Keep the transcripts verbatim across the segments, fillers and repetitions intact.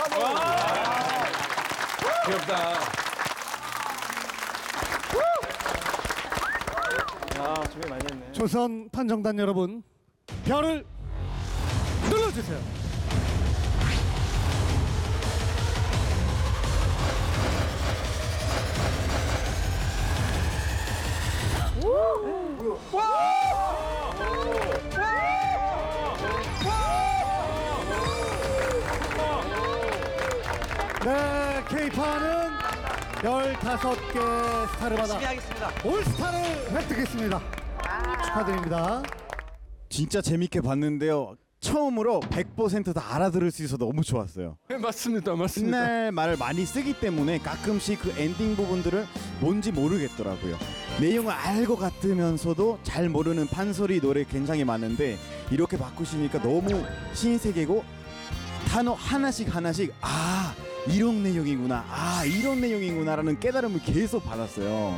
귀엽다. 아, 준비 많이 했네. 조선 판정단 여러분, 별을 눌러주세요. 네, K파는 열다섯 개 스타를 받아 올스타를 획득했습니다. 축하드립니다. 진짜 재밌게 봤는데요. 처음으로 백 퍼센트 다 알아들을 수 있어서 너무 좋았어요. 네, 맞습니다, 맞습니다. 옛날 말을 많이 쓰기 때문에 가끔씩 그 엔딩 부분들을 뭔지 모르겠더라고요. 내용을 알고 같으면서도 잘 모르는 판소리 노래 굉장히 많은데 이렇게 바꾸시니까 너무 신세계고 단어 하나씩 하나씩 아 이런 내용이구나 아 이런 내용이구나라는 깨달음을 계속 받았어요.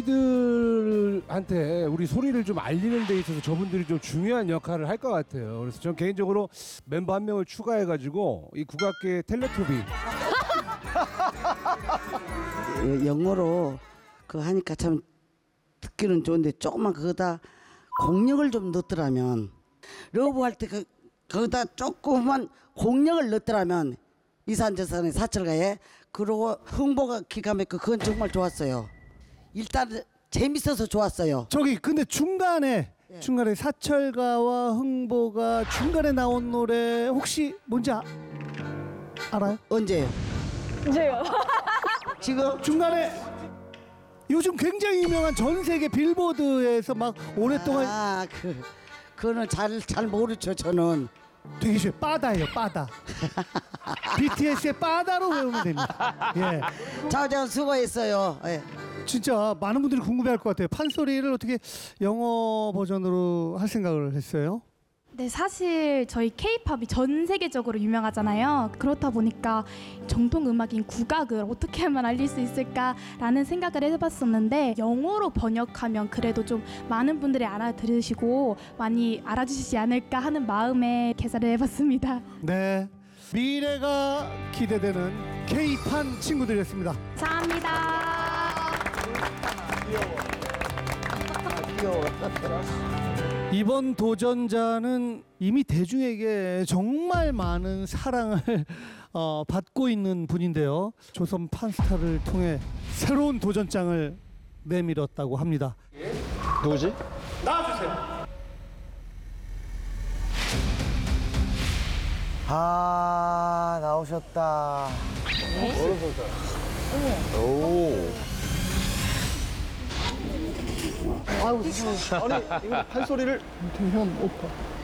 아이들한테 우리 소리를 좀 알리는 데 있어서 저분들이 좀 중요한 역할을 할 것 같아요. 그래서 전 개인적으로 멤버 한 명을 추가해가지고 이 국악계 텔레토비 예, 영어로 그 하니까 참 듣기는 좋은데 조금만 그거다 공력을 좀 넣더라면 러브 할 때 그 거기다 조금만 공력을 넣더라면 이산저산의 사철가에 그리고 흥보가 기가 막히고 그건 정말 좋았어요. 일단 재밌어서 좋았어요. 저기 근데 중간에 예. 중간에 사철가와 흥보가 중간에 나온 노래 혹시 뭔지 아, 알아요? 언제요? 이제요. 지금 중간에 요즘 굉장히 유명한 전 세계 빌보드에서 막 오랫동안 아, 그 그거는 잘 잘 모르죠 저는. 되게 쉬워요. 빠다예요, 빠다. 비티에스의 빠다로 외우면 됩니다. 예, 자자 수고했어요. 예. 진짜 많은 분들이 궁금해할 것 같아요. 판소리를 어떻게 영어 버전으로 할 생각을 했어요? 네, 사실 저희 K-팝이 전 세계적으로 유명하잖아요. 그렇다 보니까 정통 음악인 국악을 어떻게 하면 알릴 수 있을까라는 생각을 해봤었는데 영어로 번역하면 그래도 좀 많은 분들이 알아들으시고 많이 알아주시지 않을까 하는 마음에 개사를 해봤습니다. 네, 미래가 기대되는 K판 친구들이었습니다. 감사합니다. 이번 도전자는 이미 대중에게 정말 많은 사랑을 어, 받고 있는 분인데요. 조선 판스타를 통해 새로운 도전장을 내밀었다고 합니다. 누구지? 나와주세요. 아 나오셨다. 오. 아니 이거 판소리를 형 오빠